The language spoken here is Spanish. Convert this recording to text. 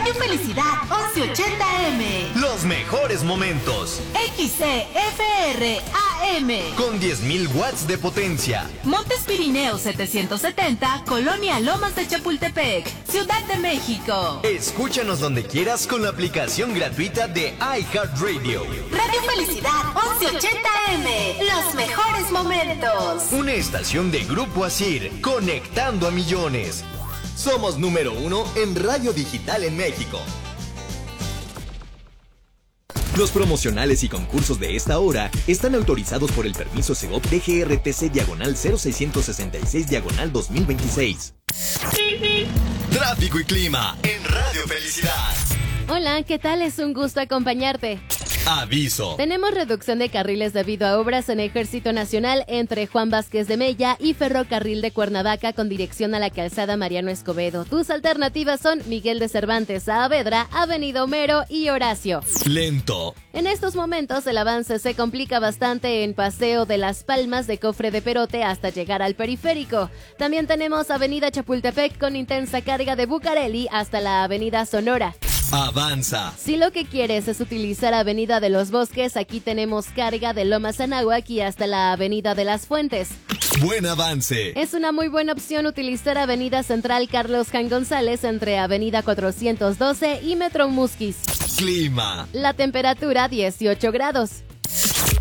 Radio Felicidad 1180M. Los mejores momentos. XCFR AM. Con 10.000 watts de potencia. Montes Pirineos 770, Colonia Lomas de Chapultepec, Ciudad de México. Escúchanos donde quieras con la aplicación gratuita de iHeartRadio. Radio Felicidad 1180M. Los mejores momentos. Una estación de Grupo Asir, conectando a millones. Somos número 1 en radio digital en México. Los promocionales y concursos de esta hora están autorizados por el permiso Segov DGRTC/0666/2026. Tráfico y clima en Radio Felicidad. Hola, ¿qué tal? Es un gusto acompañarte. Aviso. Tenemos reducción de carriles debido a obras en Ejército Nacional entre Juan Vázquez de Mella y Ferrocarril de Cuernavaca con dirección a la calzada Mariano Escobedo. Tus alternativas son Miguel de Cervantes, Saavedra, Avenida Homero y Horacio. Lento. En estos momentos el avance se complica bastante en Paseo de las Palmas de Cofre de Perote hasta llegar al periférico. También tenemos Avenida Chapultepec con intensa carga de Bucareli hasta la Avenida Sonora. Avanza. Si lo que quieres es utilizar Avenida de los Bosques, aquí tenemos carga de Lomas Anáhuac y hasta la Avenida de las Fuentes. Buen avance. Es una muy buena opción utilizar Avenida Central Carlos Jan González entre Avenida 412 y Metro Musquis. Clima. La temperatura 18 grados.